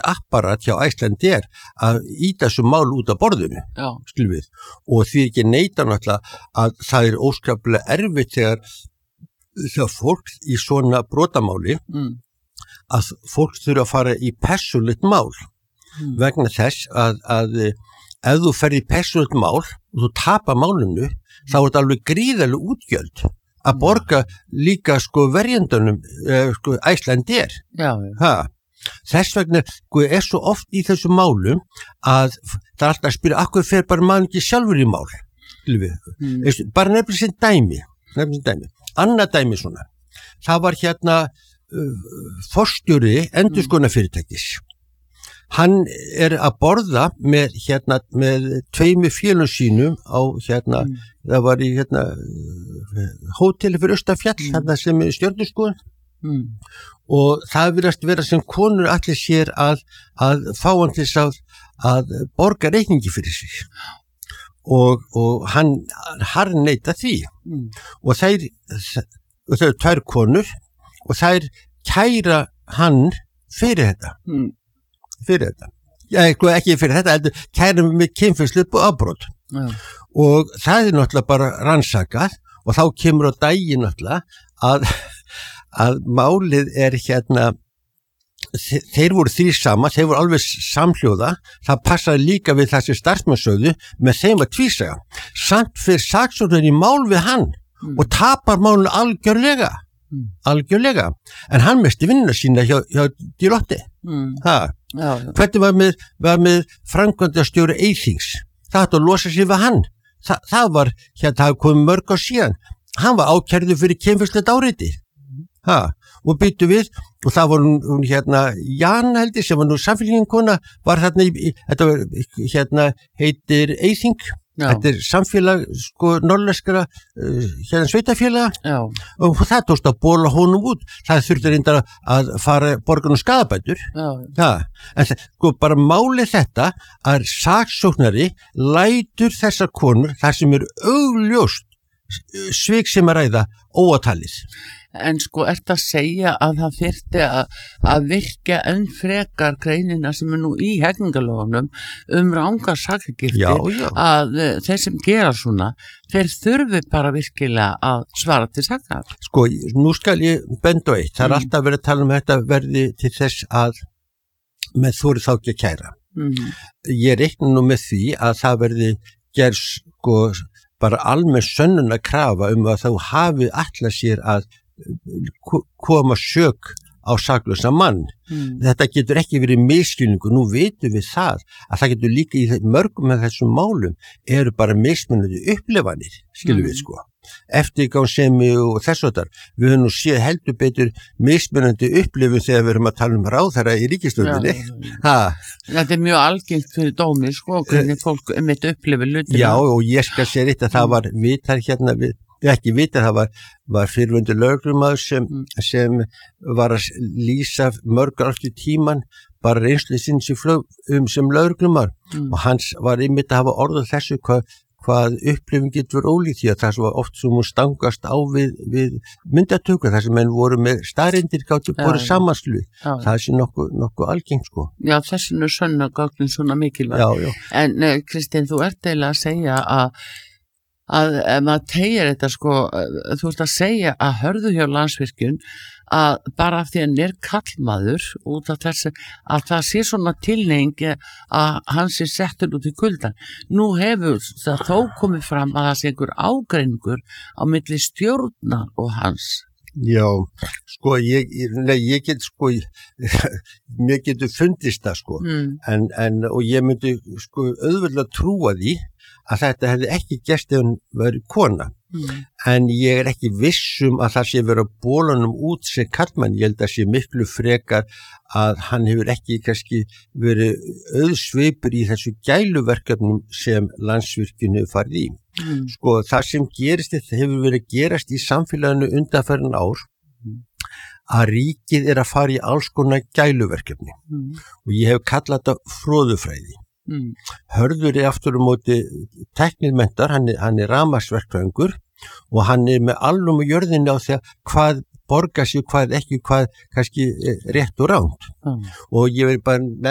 apparat hjá Icelandair að íta þessu mál út af borðinu, skilum við, og því ekki neita náttúrulega að það óskaplega erfitt þegar fólk í svona brotamáli að fólk þurfa að fara í persónulegt mál vegna þess að ef þú ferð í persónulegt mál og þú tapar málinu, þá er þetta alveg gríðarleg útgjöld að borga líka verjendunum Icelandair. Þess vegna svo oft í þessu málum að það alltaf að spyrja, akkur fer bara maður ekki sjálfur í mál? Bara nefnilega sem dæmi. Annað dæmi svona. Það var forstjóri endurskoðunarfyrirtækis. Hann að borða með tveimur félögum sínum á það var í hóteli fyrir Austafjall, þarna sem stjörnuskoðun og það virðast vera sem konur allir sér að fá hann til að borga reikningi fyrir sig og hann harðneita því og þær tvær konur og þær kæra hann fyrir þetta. Ekki fyrir þetta, heldur kærum með kynferðislegt afbrot og það náttúrulega bara rannsakað og þá kemur á daginn náttúrulega að málið þeir voru þrír saman, þeir voru alveg samhljóða, það passaði líka við þessi starfsmannsögðu með þeim að tvísaga, samt fyrir saksóknarinn í mál við hann og tapar málinu algjörlega, en hann misti vinnuna sína hjá Deloitte. Hvernig var með framkvæmdastjóri Eyþings, það átti að losa sig við hann, það var það komið mörg á síðan, hann var ákærður fyrir kynferðislegt áreiti og byttu við og það var hún Jan heldur sem var nú samfélagskona var þetta var heitir Eyþing. Þetta samfélag norðlenskra sveitafélaga og það tókst að bóla honum út. Það þurfti reyndar að fara borgarnum skaðabætur. En bara málið þetta að saksóknari lætur þessar konur þar sem augljóst svik sem að ræða óatalið. En ertu að segja að það þyrfti að virkja enn frekar greinina sem nú í hegningalögunum rangar sakargiftir að þeir sem gera svona, þeir þurfi bara virkilega að svara til sakar. Nú skal ég benda á eitt, það alltaf verið að tala þetta verði til þess að með þóri þá ekki að kæra. Ég reikna nú með því að það verði gerð bara almenn sönnunarkrafa krafa að þá hafi ætlað sér að koma sök á saklausa mann. Þetta getur ekki verið misskilningur, nú vitum við það að það getur líka í mörgum af þessum málum eru bara mismunandi upplefanir, skilum við eftirgangssemi og þess og þar. Við höfum nú séð heldur betur mismunandi upplifun þegar við erum að tala ráðherra í ríkisstjórninni. Þetta mjög algengt fyrir dómi, hvernig fólk mitt upplifir hlutina. Já, og ég skal segja eitt að það var vitar við ekki vita, það var fyrrverandi lögreglumaður sem var að lýsa mörg aftur tíman bara reynslu sinns sem lögreglumaður og hans var einmitt að hafa orðað þessu hvað upplifun getur ólíkt því að það var oft sem hún stangast á við myndatöku þar sem menn voru með staðreyndir gátu borið samanslu. Það sé nokkuð algengt Já, þessinu sönnagögnin svona mikilvæg. En Kristín, þú ert eiginlega að segja að ef maður tegir þetta þú ert að segja að Hörður hjá Landsvirkjun að bara af því að kallmaður út af þessu að það sé svona tilhneiging að hann sé settur út í kuldan. Nú hefur það þó komið fram að það sé einhver ágreiningur á milli stjórnar og hans. Já, ég get mér getur fundist það en og ég myndi auðveldlega trúa því að þetta hefði ekki gerst ef hann verið kona. En ég ekki vissum að það sé verið að bólanum út sem karlmann. Ég held að sé miklu frekar að hann hefur ekki kannski verið auðsveipur í þessu gæluverkefnum sem Landsvirkjun hefur farið í. Það sem gerist þetta hefur verið að gerast í samfélaginu undanfarin ár að ríkið að fara í alls konar gæluverkefni og ég hef kallað þetta fróðufræði. Hörður aftur á móti tæknimenntar, hann rafmagnsverkfræðingur og hann með allum og jörðinni á því að hvað borgar sig, hvað ekki, hvað kannski rétt og rangt og ég vil bara